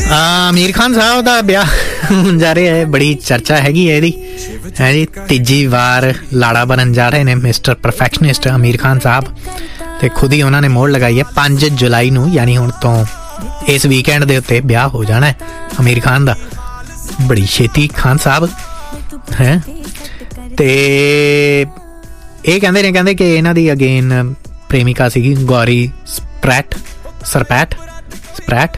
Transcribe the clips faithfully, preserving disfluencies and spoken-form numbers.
आमिर खान साहब का ब्याह जा रहा है, बड़ी चर्चा हैगी है इहदी है जी। तीजी वार लाड़ा बनन जा रहे हैं मिस्टर परफैक्शनिस्ट आमिर खान साहब, तो खुद ही उन्होंने मोहर लगाई है पांच जुलाई नूं, यानी हुण तो इस वीकेंड दे उत्ते ब्याह हो जाना है आमिर खान दा, बड़ी छेती खान साहब है। ते ਇਹ ਕਹਿੰਦੇ ਨੇ ਕਹਿੰਦੇ ਕਿ ਇਹਨਾਂ ਦੀ ਅਗੇਨ ਪ੍ਰੇਮਿਕਾ ਸੀਗੀ Gauri separate ਸਰਪੈਟ separate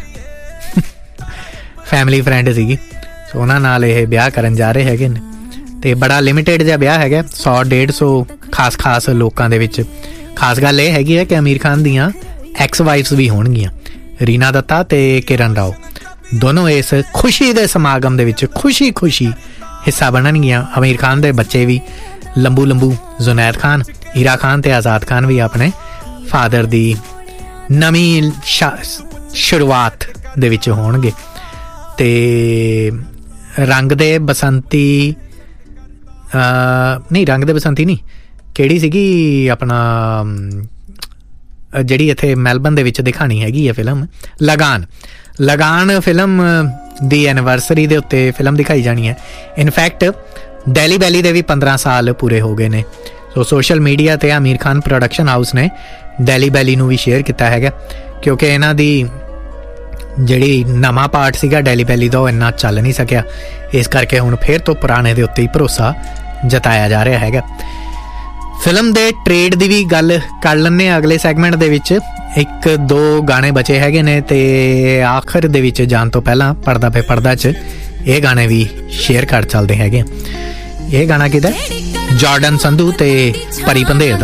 family friend ਸੀਗੀ, ਸੋ ਉਹਨਾਂ ਨਾਲ ਇਹ ਵਿਆਹ ਕਰਨ ਜਾ ਰਹੇ ਹੈਗੇ ਨੇ। ਅਤੇ ਬੜਾ ਲਿਮਿਟਿਡ ਜਿਹਾ ਵਿਆਹ ਹੈਗਾ, ਸੌ ਡੇਢ ਸੌ ਖਾਸ ਖਾਸ ਲੋਕਾਂ ਦੇ ਵਿੱਚ। ਖਾਸ ਗੱਲ ਇਹ ਹੈਗੀ ਹੈ ਕਿ ਆਮਿਰ ਖਾਨ ਦੀਆਂ ਐਕਸ ਵਾਈਫਸ ਵੀ ਹੋਣਗੀਆਂ, ਰੀਨਾ ਦੱਤਾ ਅਤੇ ਕਿਰਨ ਰਾਓ, ਦੋਨੋਂ ਇਸ ਖੁਸ਼ੀ ਦੇ ਸਮਾਗਮ ਦੇ ਵਿੱਚ ਖੁਸ਼ੀ ਖੁਸ਼ੀ ਹਿੱਸਾ ਬਣਨਗੀਆਂ। ਆਮਿਰ ਖਾਨ ਦੇ ਬੱਚੇ ਵੀ ਲੰਬੂ ਲੰਬੂ ਜ਼ੁਨੈਦ ਖਾਨ, ਹੀਰਾ ਖਾਨ ਅਤੇ ਆਜ਼ਾਦ ਖਾਨ ਵੀ ਆਪਣੇ ਫਾਦਰ ਦੀ ਨਵੀਂ ਸ਼ੁਰੂਆਤ ਦੇ ਵਿੱਚ ਹੋਣਗੇ। ਅਤੇ ਰੰਗ ਦੇ ਬਸੰਤੀ ਨਹੀਂ ਰੰਗ ਦੇ ਬਸੰਤੀ ਨਹੀਂ ਕਿਹੜੀ ਸੀਗੀ ਆਪਣਾ ਜਿਹੜੀ ਇੱਥੇ ਮੈਲਬਨ ਦੇ ਵਿੱਚ ਦਿਖਾਣੀ ਹੈਗੀ ਹੈ ਫਿਲਮ ਲਗਾਨ। ਲਗਾਨ ਫਿਲਮ ਦੀ ਐਨੀਵਰਸਰੀ ਦੇ ਉੱਤੇ ਫਿਲਮ ਦਿਖਾਈ ਜਾਣੀ ਹੈ। ਇਨਫੈਕਟ ਡੈਲੀ ਬੈਲੀ ਦੇ ਵੀ ਪੰਦਰਾਂ ਸਾਲ ਪੂਰੇ ਹੋ ਗਏ ਨੇ। ਸੋ ਸੋਸ਼ਲ ਮੀਡੀਆ 'ਤੇ ਆਮਿਰ ਖਾਨ ਪ੍ਰੋਡਕਸ਼ਨ ਹਾਊਸ ਨੇ ਡੈਲੀ ਬੈਲੀ ਨੂੰ ਵੀ ਸ਼ੇਅਰ ਕੀਤਾ ਹੈਗਾ, ਕਿਉਂਕਿ ਇਹਨਾਂ ਦੀ ਜਿਹੜੀ ਨਵਾਂ ਪਾਰਟ ਸੀਗਾ ਡੈਲੀ ਬੈਲੀ ਦਾ ਉਹ ਇੰਨਾ ਚੱਲ ਨਹੀਂ ਸਕਿਆ, ਇਸ ਕਰਕੇ ਹੁਣ ਫਿਰ ਤੋਂ ਪੁਰਾਣੇ ਦੇ ਉੱਤੇ ਹੀ ਭਰੋਸਾ ਜਤਾਇਆ ਜਾ ਰਿਹਾ ਹੈਗਾ। ਫਿਲਮ ਦੇ ਟ੍ਰੇਡ ਦੀ ਵੀ ਗੱਲ ਕਰ ਲੈਂਦੇ ਹਾਂ ਅਗਲੇ ਸੈਗਮੈਂਟ ਦੇ ਵਿੱਚ। ਇੱਕ ਦੋ ਗਾਣੇ ਬਚੇ ਹੈਗੇ ਨੇ ਅਤੇ ਆਖਰ ਦੇ ਵਿੱਚ ਜਾਣ ਤੋਂ ਪਹਿਲਾਂ ਪਰਦਾ ਪੇ ਪਰਦਾ 'ਚ ਇਹ ਗਾਣੇ ਵੀ ਸ਼ੇਅਰ ਕਰ ਚੱਲਦੇ ਹੈਗੇ। ਇਹ ਗਾਣਾ ਕਿਹਦਾ? ਜਾਰਡਨ ਸੰਧੂ ਤੇ ਪਰੀ ਪੰਧੇਰ ਦਾ।